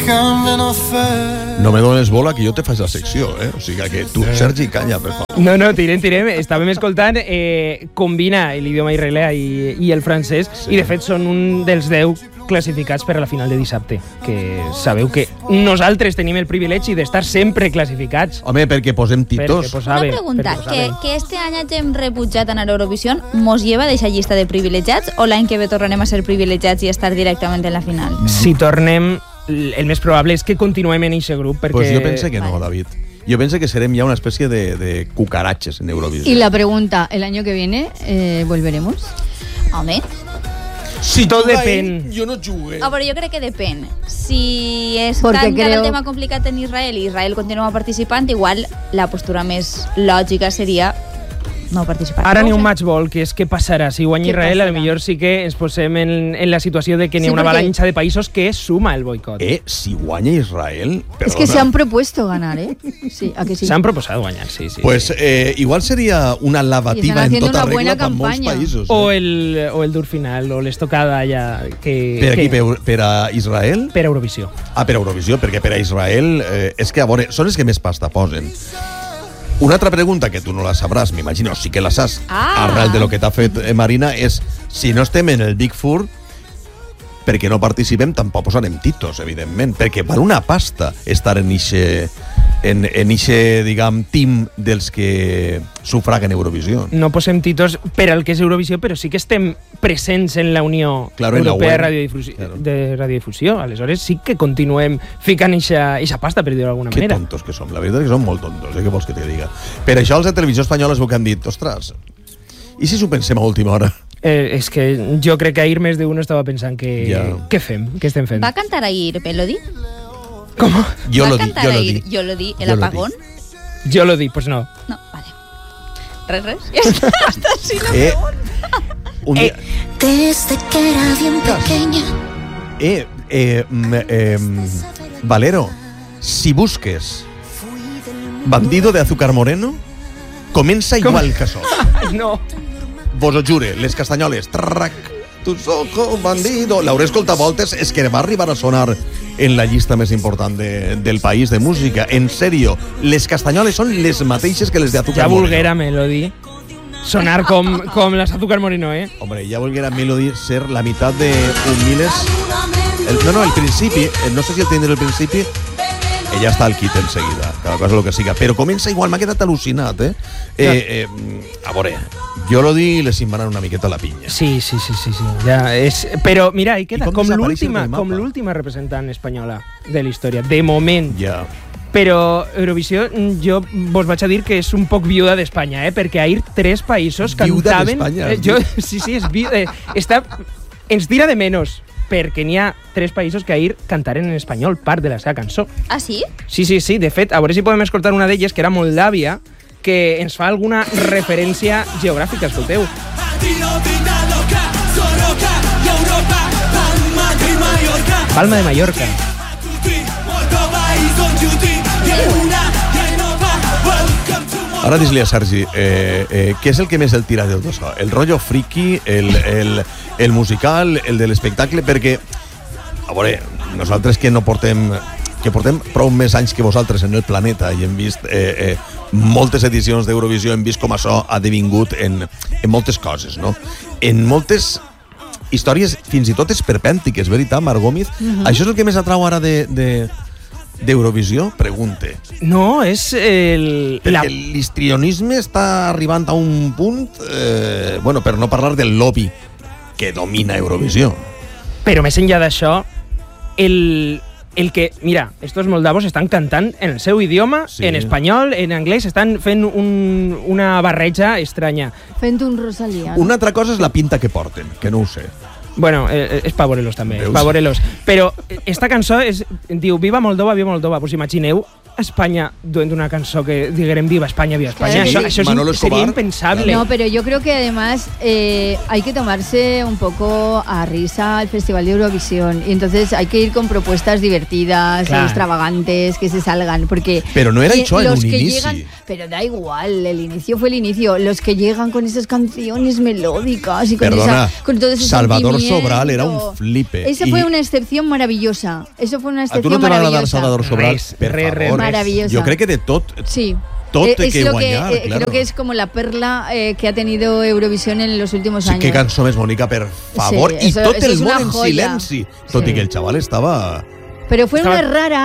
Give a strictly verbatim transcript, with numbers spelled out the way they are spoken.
No me dones bola que jo te faig la secció, eh? O sigui que tu, Sergi, calla, per favor. No, no, tirem, tirem. Estàvem escoltant, eh, combina l'idioma israelià i, i el francès, sí. I de fet són un dels deu classificats per a la final de dissabte, que sabeu que nosaltres tenim el privilegi d'estar sempre classificats. Home, perquè posem titos. Perquè posava, Una pregunta, perquè que, que este any hagin rebutjat anar a Eurovisió mos lleva a deixar llista de privilegiats o l'any que ve tornarem a ser privilegiats i estar directament en la final? Si tornem, el més probable és que continuem en aquest grup, perquè... Pues jo pense que no, David. Yo pensé que serem ya una especie de, de cucaraches en Eurovisión. Y la pregunta, ¿el año que viene eh, volveremos? Home. Si tot depèn. Jo no jugué. Ah, però jo crec que depèn. Si és Porque tan creo... el tema complicat en Israel i Israel continua participant, igual la postura més lògica seria no participar. Ara n'hi ha un match ball, que és què passarà. Si guanya Israel, a lo millor sí que ens posem en, en la situació de que n'hi ha sí, una avalancha de països que suma el boicot. Eh, si guanya Israel... Perdona. Es que se han propuesto ganar, ¿eh? Sí, ¿a que sí? Se han proposat guanyar, sí, sí. Pues eh, igual seria una lavativa en tota regla per molts països. Eh? O, el, o el dur final, o l'estocada allà... Que, per aquí, que... per, per a Israel? Per a Eurovisió. Ah, per a Eurovisió, perquè per a Israel... Eh, és que, a veure, són els que més pasta posen. Una altra pregunta que tu no la sabràs, m'imagino, sí que la saps, ah. arrel de lo que t'ha fet eh, Marina, és si no estem en el Big Four, perquè no participem, tampoc posarem titos, evidentment, perquè val una pasta estar en ixe, en, en ixe, diguem, team dels que sufraguen Eurovisió. No posem titos per al que és Eurovisió, però sí que estem presents en la Unió claro, Europea la de Radiodifusió, claro. de Radiodifusió. Aleshores sí que continuem ficant eixa pasta, per dir-ho d'alguna manera. Que tontos que som, la veritat és que som molt tontos, eh? Què vols que te diga? Per això els de Televisió Espanyola es veu que han dit, ostres, i si s'ho pensem a última hora? Eh, és que jo crec que ahir més d'un estava pensant que... Ja. Què fem? Què estem fent? Va cantar ahir Melody? Com? Jo Va lo di, cantar jo lo ahir di. Jo lo di, el apagón? Jo lo di, pues no. No, vale. Res, res. Ja està, hasta si no Eh, pregunta. un dia... Desde que era bien pequeña. Eh, eh, eh, Valero, si busques Bandido de Azúcar Moreno, comença igual que això. No. Vos ho jure, les castanyoles, trac, tus ojos, bandido. L'hauré escoltat voltes, és que va arribar a sonar en la llista més important de, del país de música. En serio, les castanyoles són les mateixes que les de Azúcar Ja Moreno. volguera Melody sonar com, com les Azúcar Moreno, eh? Hombre, ja volguera Melody ser la meitat de Humiles. El, no, no, el principi, no sé si el tindré el principi, ella està al kit enseguida, cada cosa el que siga, però comença igual, m'ha quedat al·lucinat, eh? eh, eh a veure, jo lo di i les embanan una miqueta a la pinya. Sí, sí, sí, sí, sí. Ja és... Però mira, ahí queda, com com desapareix l'última del mapa? com l'última representant espanyola de la història, de moment. Ja. Però Eurovisió, jo vos vaig a dir que és un poc viuda d'Espanya, eh? Perquè ahir tres països Viuda cantaven... d'Espanya, Eh, jo, sí, sí, és viuda... Eh, està, ens tira de menys, perquè n'hi ha tres països que ahir cantaren en espanyol part de la seva cançó. Ah, sí? Sí, sí, sí. De fet, a veure si podem escoltar una d'elles, que era Moldàvia, que ens fa alguna referència geogràfica, escolteu. Palma de Mallorca. Ara dis-li a Sergi, eh, eh, què és el que més el tira de tot això? El rotllo friki, el, el, el musical, el de l'espectacle, perquè, a veure, nosaltres que no portem, que portem prou més anys que vosaltres en el planeta i hem vist eh, eh, moltes edicions d'Eurovisió, hem vist com això ha devingut en, en moltes coses, no? En moltes històries fins i tot esperpèntiques, veritat, Marc Gómez? Uh-huh. Això és el que més atrau ara de... de d'Eurovisió? Pregunte. No, és el... Perquè La... l'histrionisme està arribant a un punt, eh, bueno, per no parlar del lobby que domina Eurovisió. Però més enllà d'això, el, el que... Mira, estos moldavos estan cantant en el seu idioma, Sí. en espanyol, en anglès, estan fent un, una barreja estranya. Fent un Rosalía. ¿no? Una altra cosa és la pinta que porten, que no ho sé. Bueno, eh, és pavorelos també, Veus? pavorelos. Però esta cançó és, diu Viva Moldova, Viva Moldova. Pues imagineu Espanya duent una cançó que diguérem Viva España, Viva España? Claro que Això, sí. això és, Manolo in- sería Escobar. impensable. No, pero yo creo que además eh, hay que tomarse un poco a risa el Festival de Eurovisión y entonces hay que ir con propuestas divertidas, Claro. extravagantes, que se salgan, porque Pero no era y- hecho en los un que inici. llegan, pero da igual, el inicio fue el inicio, los que llegan con esas canciones melódicas y con Perdona, esa con todo ese Salvador sentimiento. Sobral era un flipe. Esa Y- fue una excepción maravillosa. Eso fue una A tu excepción no te va agradar maravillosa. Salvador Sobral? Res, Per res, res, favor. Maravillosa. Jo crec que de tot... Sí. Tot Eh, té es que lo guanyar, eh, claro. Creo que es como la perla eh, que ha tenido Eurovisión en los últimos Sí, años. que cançó més bonica, per favor. Sí, I eso- tot eso el es món una en joya. silenci. Tot Sí. i que el xaval estava... Pero fue Estaba- una rara